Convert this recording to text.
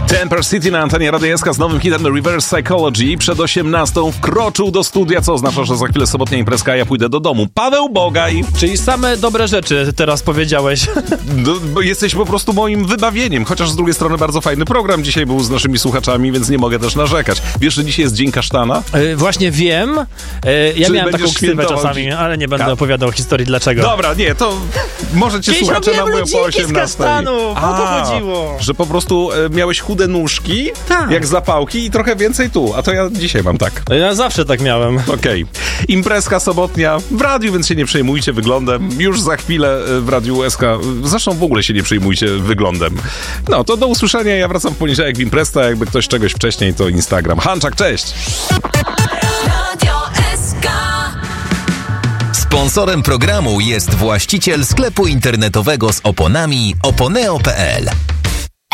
Temper City na antenie Radia SK z nowym hitem Reverse Psychology. Przed 18 wkroczył do studia, co oznacza, że za chwilę sobotnia imprezka, a ja pójdę do domu. Paweł Bogaj. Czyli same dobre rzeczy teraz powiedziałeś. Bo jesteś po prostu moim wybawieniem, chociaż z drugiej strony bardzo fajny program dzisiaj był z naszymi słuchaczami, więc nie mogę też narzekać. Wiesz, że dzisiaj jest Dzień Kasztana? Właśnie wiem. Ja miałem taką ksywę czasami, ale nie będę opowiadał historii dlaczego. Dobra, nie, to może cię słuchacze namówią po 18. Z kasztanu, o to chodziło. Że po prostu miałeś chude nóżki, tak, jak zapałki i trochę więcej tu, a to ja dzisiaj mam tak. Ja zawsze tak miałem. Okej. Imprezka sobotnia w radiu, więc się nie przejmujcie wyglądem. Już za chwilę w Radiu SK. Zresztą w ogóle się nie przejmujcie wyglądem. No, to do usłyszenia. Ja wracam w poniedziałek w imprezkę. Jakby ktoś czegoś wcześniej, to Instagram. Hanczak, cześć! Sponsorem programu jest właściciel sklepu internetowego z oponami oponeo.pl.